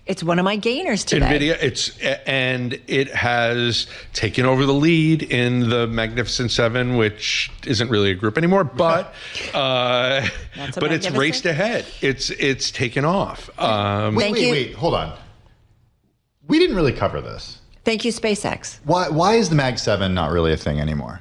It's one of my gainers today. NVIDIA, it has taken over the lead in the Magnificent Seven, which isn't really a group anymore, but it's raced ahead. It's taken off. Wait, hold on. We didn't really cover this. Thank you, SpaceX. Why is the Mag 7 not really a thing anymore?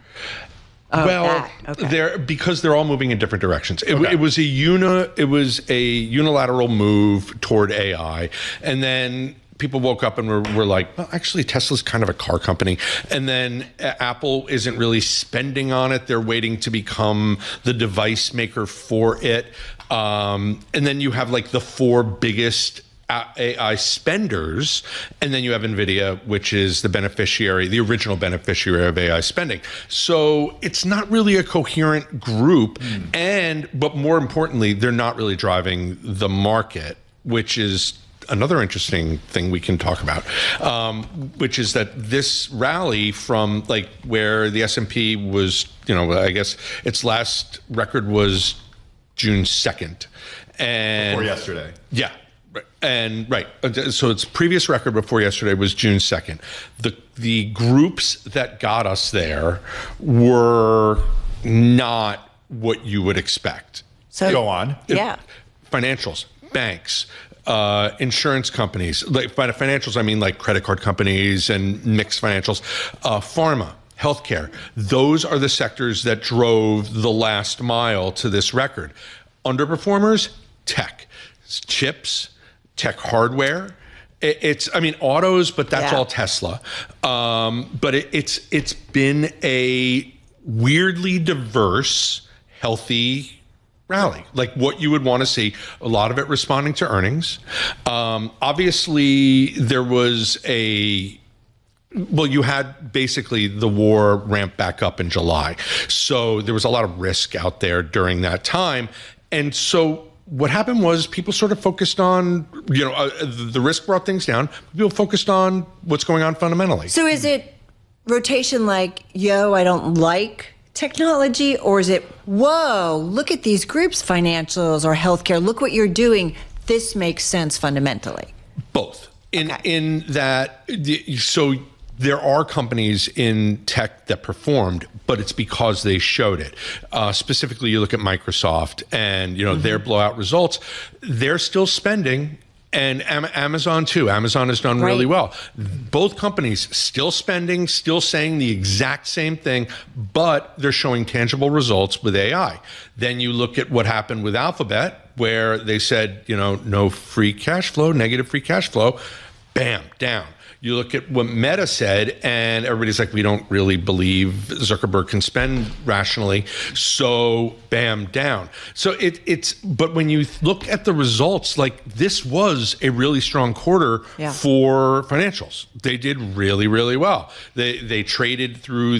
Because they're all moving in different directions. It was a unilateral move toward AI, and then people woke up and were like, well, actually, Tesla's kind of a car company. And then Apple isn't really spending on it. They're waiting to become the device maker for it. And then you have like the four biggest AI spenders, and then you have NVIDIA, which is the original beneficiary of AI spending. So it's not really a coherent group, but more importantly, they're not really driving the market, which is another interesting thing we can talk about, which is that this rally from like where the S&P was, I guess its last record was June 2nd. And before yesterday. Yeah. So its previous record before yesterday was June 2nd. The groups that got us there were not what you would expect. So go on. Yeah. Financials, banks, insurance companies. Like by financials, I mean like credit card companies and mixed financials, pharma, healthcare. Those are the sectors that drove the last mile to this record. Underperformers, tech, chips, tech hardware. Autos, but that's all Tesla. But it's been a weirdly diverse, healthy rally, like what you would want to see. A lot of it responding to earnings. Obviously, there was you had basically the war ramp back up in July. So there was a lot of risk out there during that time. And so what happened was people sort of focused on, the risk brought things down. People focused on what's going on fundamentally. So is it rotation like, I don't like technology? Or is it, whoa, look at these groups, financials or healthcare. Look what you're doing. This makes sense fundamentally. Both. In that, so there are companies in tech that performed, but it's because they showed it. Specifically, you look at Microsoft and their blowout results. They're still spending, and Amazon too. Amazon has done really well. Both companies still spending, still saying the exact same thing, but they're showing tangible results with AI. Then you look at what happened with Alphabet, where they said, no free cash flow, negative free cash flow, bam, down. You look at what Meta said, and everybody's like, we don't really believe Zuckerberg can spend rationally. So, bam, down. So but when you look at the results, like this was a really strong quarter for financials. They did really, really well. They traded through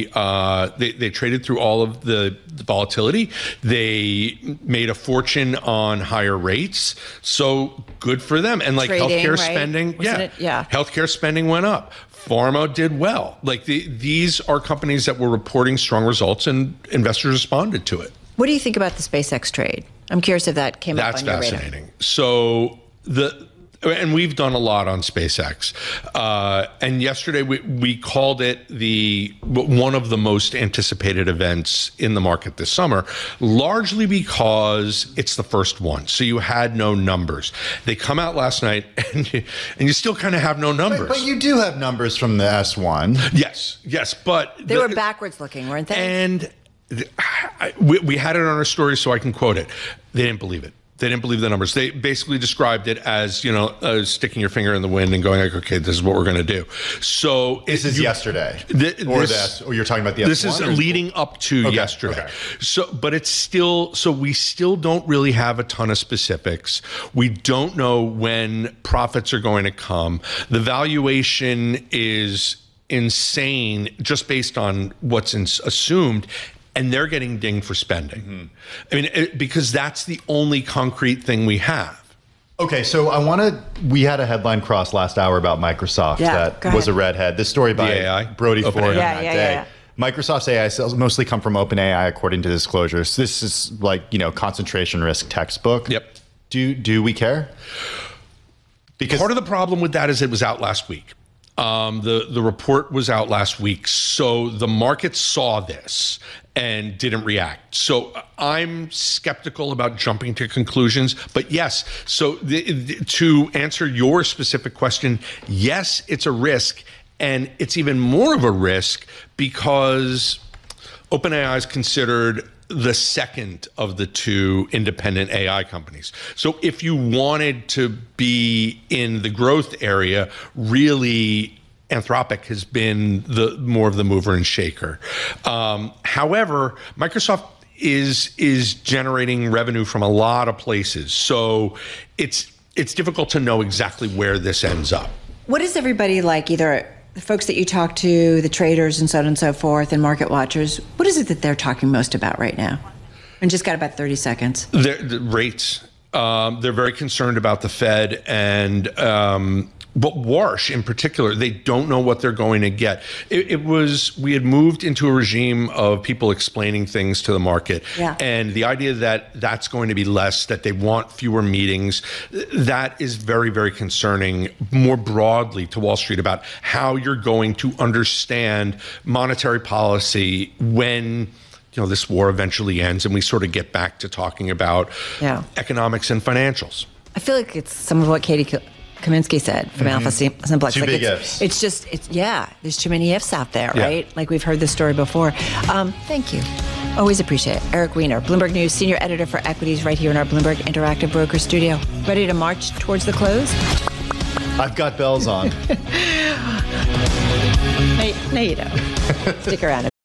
they traded through all of the volatility. They made a fortune on higher rates. So good for them. And like trading, healthcare spending, healthcare spending went up. Pharma did well. Like these are companies that were reporting strong results, and investors responded to it. What do you think about the SpaceX trade? I'm curious if that came up on your radar. That's fascinating. So and we've done a lot on SpaceX. And yesterday we called it one of the most anticipated events in the market this summer, largely because it's the first one. So you had no numbers. They come out last night and you still kind of have no numbers. But you do have numbers from the S1. Yes. But they were backwards looking, weren't they? And we had it on our story, so I can quote it. They didn't believe it. They didn't believe the numbers. They basically described it as, sticking your finger in the wind and going like, okay, this is what we're going to do. So this is yesterday, or you're talking about the S1? This is leading up to yesterday. Okay. So, but it's still, so we still don't really have a ton of specifics. We don't know when profits are going to come. The valuation is insane just based on what's assumed. And they're getting dinged for spending. Because that's the only concrete thing we have. Okay, so we had a headline cross last hour about Microsoft that was a redhead. This story by Brody Ford on that day. Microsoft's AI sales mostly come from OpenAI, according to disclosures. This is like, concentration risk textbook. Yep. Do we care? Because part of the problem with that is it was out last week. The report was out last week, so the market saw this and didn't react. So I'm skeptical about jumping to conclusions. But yes, so to answer your specific question, yes, it's a risk. And it's even more of a risk because OpenAI is considered the second of the two independent AI companies. So if you wanted to be in the growth area, really Anthropic has been the more of the mover and shaker. However, Microsoft is generating revenue from a lot of places. So it's difficult to know exactly where this ends up. What is everybody like, either the folks that you talk to, the traders and so on and so forth, and market watchers, what is it that they're talking most about right now? And just got about 30 seconds. The rates. They're very concerned about the Fed and but Warsh in particular, they don't know what they're going to get. We had moved into a regime of people explaining things to the market. Yeah. And the idea that that's going to be less, that they want fewer meetings, that is very, very concerning more broadly to Wall Street about how you're going to understand monetary policy when this war eventually ends and we sort of get back to talking about economics and financials. I feel like it's some of what Katie Kaminsky said from Alpha Simplex. Too big ifs. It's just, there's too many ifs out there, right? Like we've heard this story before. Thank you. Always appreciate it. Eric Weiner, Bloomberg News Senior Editor for Equities, right here in our Bloomberg Interactive Broker Studio. Ready to march towards the close? I've got bells on. No, you don't. Stick around.